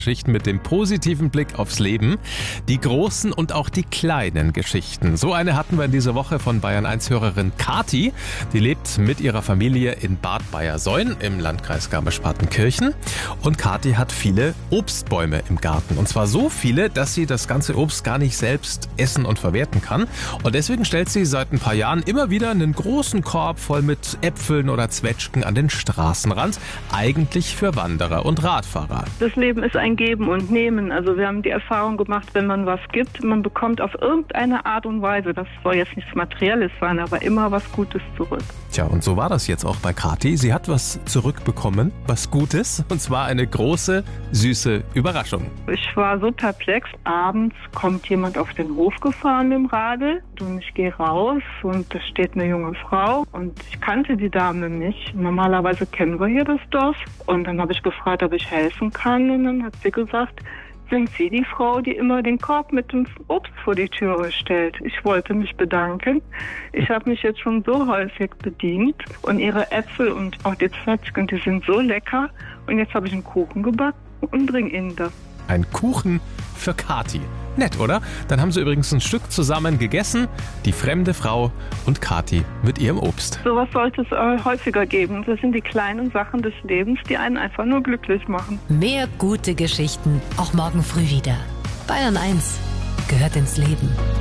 Geschichten mit dem positiven Blick aufs Leben. Die großen und auch die kleinen Geschichten. So eine hatten wir in dieser Woche von Bayern-1-Hörerin Kathi. Die lebt mit ihrer Familie in Bad Bayersoien im Landkreis Garmisch-Partenkirchen. Und Kathi hat viele Obstbäume im Garten. Und zwar so viele, dass sie das ganze Obst gar nicht selbst essen und verwerten kann. Und deswegen stellt sie seit ein paar Jahren immer wieder einen großen Korb voll mit Äpfeln oder Zwetschgen an den Straßenrand. Eigentlich für Wanderer und Radfahrer. Das Leben ist ein Geben und Nehmen. Also wir haben die Erfahrung gemacht, wenn man was gibt, man bekommt auf irgendeine Art und Weise, das soll jetzt nichts Materielles sein, aber immer was Gutes zurück. Tja, und so war das jetzt auch bei Kathi. Sie hat was zurückbekommen, was Gutes, und zwar eine große, süße Überraschung. Ich war so perplex. Abends kommt jemand auf den Hof gefahren mit dem Radl und ich gehe raus und da steht eine junge Frau und ich kannte die Dame nicht. Normalerweise kennen wir hier das Dorf und dann habe ich gefragt, ob ich helfen kann und dann hat sie gesagt, sind Sie die Frau, die immer den Korb mit dem Obst vor die Türe stellt? Ich wollte mich bedanken. Ich habe mich jetzt schon so häufig bedient und Ihre Äpfel und auch die Zwetschgen, die sind so lecker. Und jetzt habe ich einen Kuchen gebacken und bringe Ihnen das. Ein Kuchen für Kathi. Nett, oder? Dann haben sie übrigens ein Stück zusammen gegessen, die fremde Frau und Kathi mit ihrem Obst. Sowas sollte es häufiger geben. Das sind die kleinen Sachen des Lebens, die einen einfach nur glücklich machen. Mehr gute Geschichten, auch morgen früh wieder. Bayern 1 gehört ins Leben.